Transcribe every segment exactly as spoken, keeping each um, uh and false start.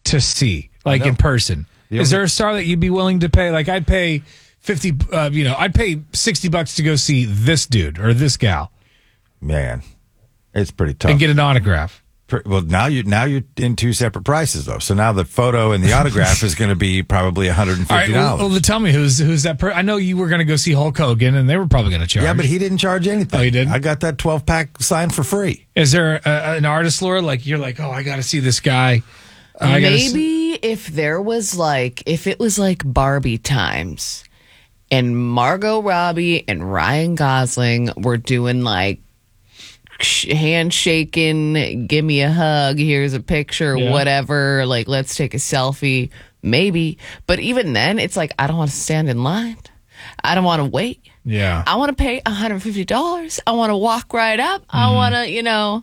to see, like in person? The Is only- there a star that you'd be willing to pay? Like I'd pay fifty, uh, you know, I'd pay sixty bucks to go see this dude or this gal Man, it's pretty tough. and get an autograph. Pre- Well, now you now you're in two separate prices though. So now the photo and the autograph is going to be probably one hundred and All right, fifty well, dollars. well, tell me who's who's that? Per- I know you were going to go see Hulk Hogan, and they were probably going to charge. Yeah, but he didn't charge anything. Oh, he didn't? I got that twelve pack signed for free. Is there a, an artist, Laura? Like you're like, oh, I got to see this guy. I gotta see- Maybe if there was like, if it was like Barbie times and Margot Robbie and Ryan Gosling were doing like sh- handshaking, give me a hug, here's a picture, Yeah. whatever, like let's take a selfie, maybe. But even then, it's like, I don't want to stand in line. I don't want to wait. Yeah. I want to pay one hundred fifty dollars. I want to walk right up. Mm-hmm. I want to, you know,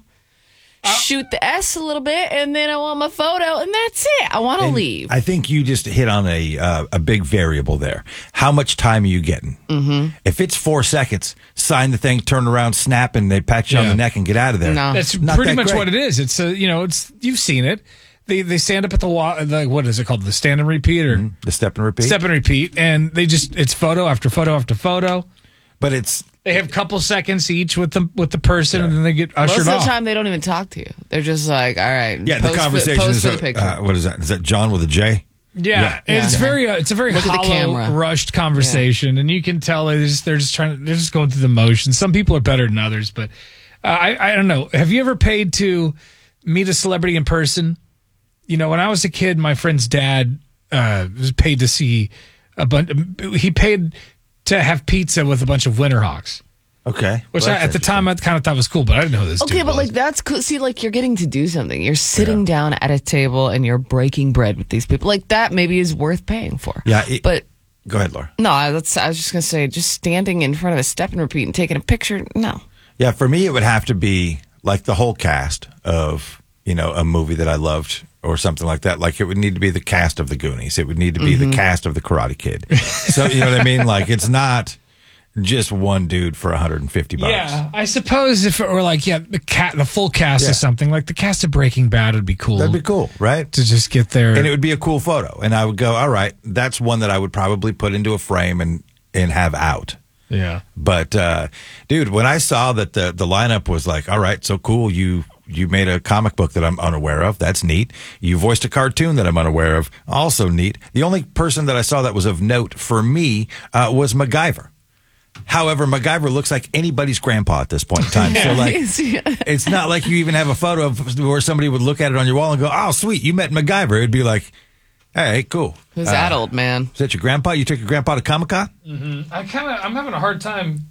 shoot the S a little bit, and then I want my photo, and that's it. I want to And leave. I think you just hit on a uh, a big variable there. How much time are you getting? Mm-hmm. If it's four seconds, sign the thing, turn around, snap, and they pat you on Yeah. the neck and get out of there. No. That's Not pretty that much great. what it is. It's a, you know, it's you've seen it. They they stand up at the wall. Like, what is it called? The stand and repeat or The step and repeat. step and repeat, and they just it's photo after photo after photo. But it's They have a couple seconds each with the with the person, and then they get ushered Most of off. the time, they don't even talk to you. They're just like, all right. yeah, post the for- conversation post is for a- the picture. uh, what is that? Is that John with a J? Yeah, Yeah. and it's Yeah. very uh, it's a very Look at the hollow, camera. rushed conversation, and you can tell they're just they're just trying to they're just going through the motions. Some people are better than others, but uh, I I don't know. Have you ever paid to meet a celebrity in person? You know, when I was a kid, my friend's dad uh, was paid to see a bunch. He paid to have pizza with a bunch of Winterhawks, Okay. which Well, I, that's at the time I kind of thought was cool, but I didn't know who this. Okay, dude but was. like that's cool. See, like you're getting to do something. You're sitting down at a table and you're breaking bread with these people. Like that maybe is worth paying for. Yeah, it- but Go ahead, Laura. no, I- that's I was just gonna say, just standing in front of a step and repeat and taking a picture. No. Yeah, for me, it would have to be like the whole cast of, you know, a movie that I loved or something like that. Like it would need to be the cast of the Goonies. It would need to be Mm-hmm. the cast of the Karate Kid. So, you know what I mean? Like it's not just one dude for one hundred fifty bucks. Yeah, I suppose if it were like yeah, the cat, the full cast Yeah. of something like the cast of Breaking Bad would be cool. That'd be cool, right? to just get there. And it would be a cool photo. And I would go, all right, that's one that I would probably put into a frame and, and have out. yeah, But uh, dude, when I saw that the the lineup was like, all right, so cool, you you made a comic book that I'm unaware of. That's neat. You voiced a cartoon that I'm unaware of. Also neat. The only person that I saw that was of note for me uh, was MacGyver. However, MacGyver looks like anybody's grandpa at this point in time. So like, it's not like you even have a photo of where somebody would look at it on your wall and go, "Oh, sweet, you met MacGyver." It'd be like, "Hey, cool. Who's Uh, that old man? Is that your grandpa? You took your grandpa to Comic Con?" I kind of I'm having a hard time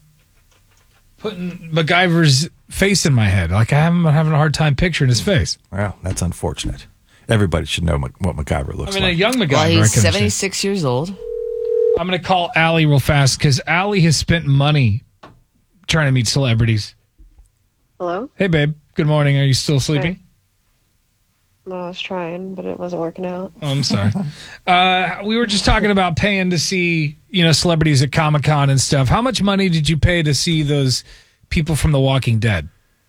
putting MacGyver's face in my head. Like I am having a hard time picturing his face. Well, that's unfortunate. Everybody should know Mac- what MacGyver I looks mean, a like. young MacGyver. Well, I he's can understand. seventy-six years old. I'm going to call Allie real fast because Allie has spent money trying to meet celebrities. Hello? Hey, babe. Good morning. Are you still sleeping? Hey. No, I was trying, but it wasn't working out. Oh, I'm sorry. uh, we were just talking about paying to see, you know, celebrities at Comic-Con and stuff. How much money did you pay to see those people from The Walking Dead?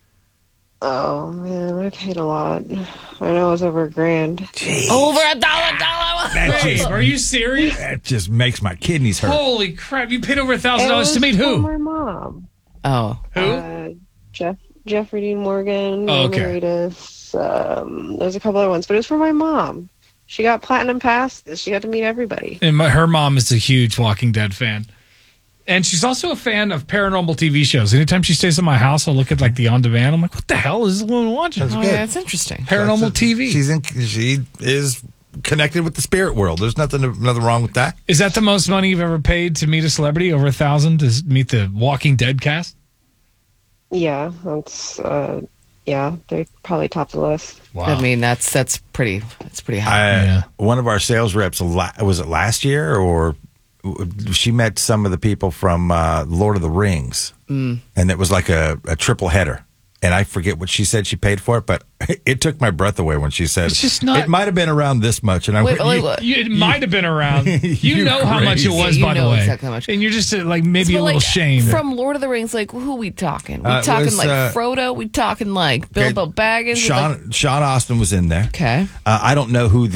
Oh, man, I paid a lot. I know it was over a grand. Over a dollar, dollar. That Babe, just, are you serious? that just makes my kidneys hurt. Holy crap. You paid over a thousand It dollars to was meet for who? my mom. Oh, Who? Uh, Jeff, Jeffrey Dean Morgan, Oh, okay. Margaritas. Um, there's a couple other ones, but it was for my mom. She got platinum pass. She got to meet everybody. And my, her mom is a huge Walking Dead fan. And she's also a fan of paranormal T V shows. Anytime she stays at my house, I'll look at like the on demand. I'm like, what the hell is this woman watching? oh good. yeah, that's interesting. Paranormal T V. She's in, she is connected with the spirit world. There's nothing nothing wrong with that. Is that the most money you've ever paid to meet a celebrity? Over a thousand to meet the Walking Dead cast? Yeah, that's, uh, yeah, they probably top the list. Wow. I mean, that's that's pretty. That's pretty high. I, Yeah. One of our sales reps, la- was it last year or she met some of the people from uh, Lord of the Rings, mm. and it was like a, a triple header. And I forget what she said she paid for it, but it took my breath away when she said It's just not- it might have been around this much. And I Wait, went, wait, you- what? You, it might have been around. You, You know how much it crazy. was, You by the know way. exactly how much. And you're just uh, like maybe But, a little like, shamed. From Lord of the Rings, like who we talking? We Uh, it talking was, like uh, Frodo? We talking like Bilbo Baggins? Sean, Like- Sean Austin was in there. okay. Uh, I don't know who the